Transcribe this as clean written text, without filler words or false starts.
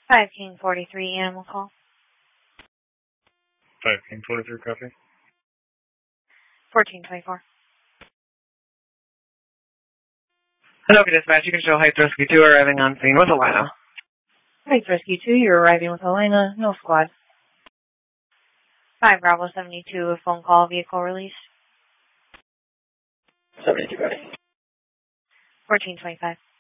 5 King 43 animal call. 5 King 43 copy. 1424. Hello, dispatch. You can show Heights Rescue 2 arriving on scene with Alina. Heights Rescue 2, you're arriving with Alina. No squad. 5 Bravo 72, a phone call, vehicle release. 72, ready. 1425.